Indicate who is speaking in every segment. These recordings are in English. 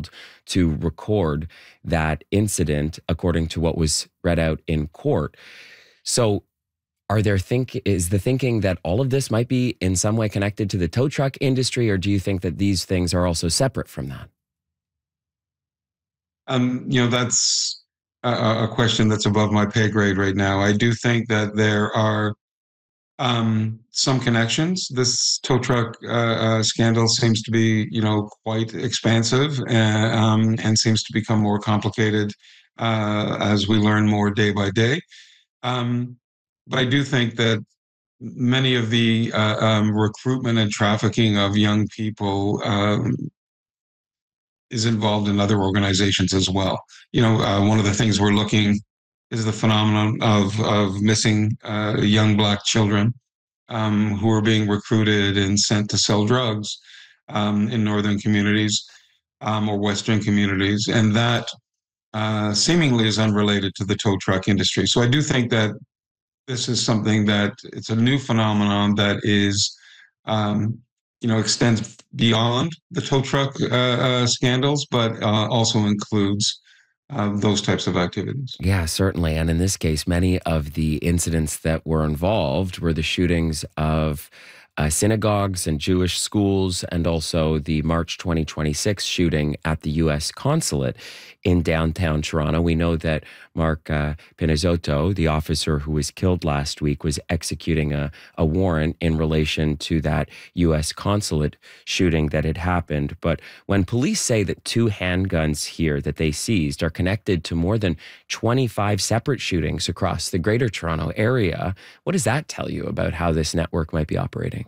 Speaker 1: able to record that incident, according to what was read out in court. So is the thinking that all of this might be in some way connected to the tow truck industry, or do you think that these things are also separate from that?
Speaker 2: That's a question that's above my pay grade right now. I do think that there are some connections. This tow truck scandal seems to be, quite expansive and seems to become more complicated as we learn more day by day. But I do think that many of the recruitment and trafficking of young people is involved in other organizations as well. One of the things we're looking is the phenomenon of missing young Black children who are being recruited and sent to sell drugs in northern communities or western communities, and that seemingly is unrelated to the tow truck industry. So I do think that this is something that it's a new phenomenon that is, extends beyond the tow truck scandals, but also includes those types of activities.
Speaker 1: Yeah, certainly. And in this case, many of the incidents that were involved were the shootings of synagogues and Jewish schools, and also the March 2026 shooting at the U.S. consulate in downtown Toronto. We know that Mark Pinizzotto, the officer who was killed last week, was executing a warrant in relation to that U.S. consulate shooting that had happened. But when police say that 2 handguns here that they seized are connected to more than 25 separate shootings across the Greater Toronto area, what does that tell you about how this network might be operating?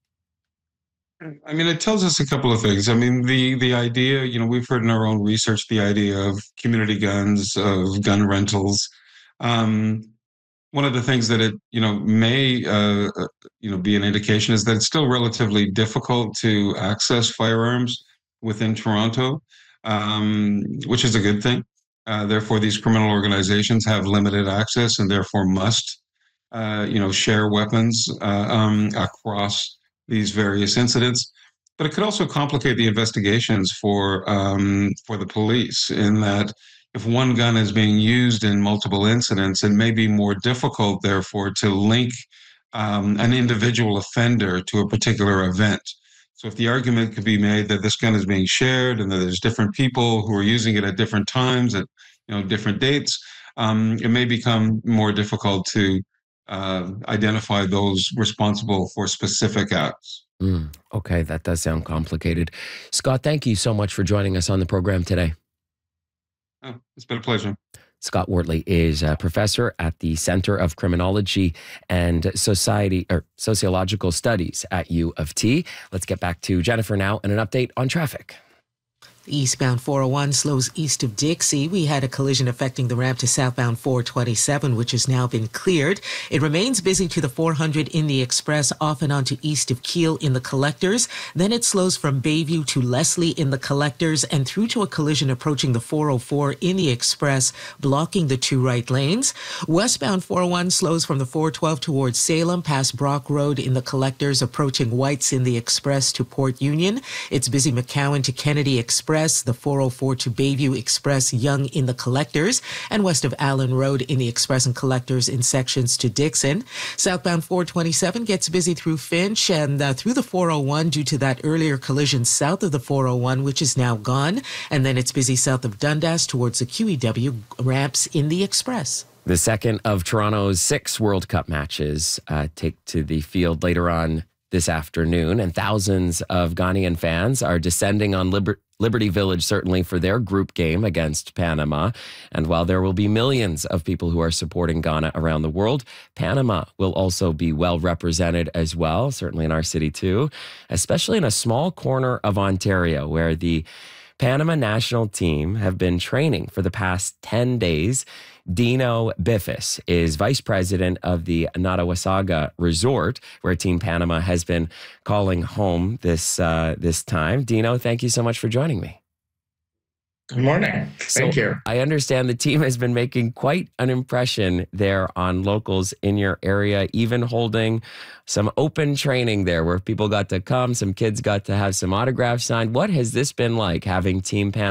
Speaker 2: I mean, it tells us a couple of things. I mean, the idea, we've heard in our own research the idea of community guns, of gun rentals. One of the things that it, may, be an indication is that it's still relatively difficult to access firearms within Toronto, which is a good thing. Therefore, these criminal organizations have limited access and therefore must, share weapons across these various incidents. But it could also complicate the investigations for the police, in that if one gun is being used in multiple incidents, it may be more difficult, therefore, to link an individual offender to a particular event. So if the argument could be made that this gun is being shared and that there's different people who are using it at different times, at different dates, it may become more difficult to identify those responsible for specific acts.
Speaker 1: Okay, that does sound complicated. Scott, thank you so much for joining us on the program today.
Speaker 2: Oh, it's been a pleasure.
Speaker 1: Scott Wortley is a professor at the Center of Criminology and Sociological Studies at U of T. Let's get back to Jennifer now and an update on traffic.
Speaker 3: The eastbound 401 slows east of Dixie. We had a collision affecting the ramp to southbound 427, which has now been cleared. It remains busy to the 400 in the express, off and onto east of Keele in the collectors. Then it slows from Bayview to Leslie in the collectors and through to a collision approaching the 404 in the express, blocking the 2 right lanes. Westbound 401 slows from the 412 towards Salem, past Brock Road in the collectors, approaching Whites in the express to Port Union. It's busy McCowan to Kennedy Express, the 404 to Bayview Express, Young in the collectors, and west of Allen Road in the express and collectors in sections to Dixon. Southbound 427 gets busy through Finch and through the 401 due to that earlier collision south of the 401, which is now gone. And then it's busy south of Dundas towards the QEW ramps in the express.
Speaker 1: The second of Toronto's 6 World Cup matches take to the field later on this afternoon, and thousands of Ghanaian fans are descending on Liberty Village, certainly for their group game against Panama. And while there will be millions of people who are supporting Ghana around the world, Panama will also be well represented as well, certainly in our city too, especially in a small corner of Ontario where the Panama national team have been training for the past 10 days. Dino Biffis is vice president of the Nottawasaga Resort, where Team Panama has been calling home this time. Dino, thank you so much for joining me.
Speaker 4: Good morning. Thank you.
Speaker 1: I understand the team has been making quite an impression there on locals in your area, even holding some open training there where people got to come, some kids got to have some autographs signed. What has this been like, having Team Panama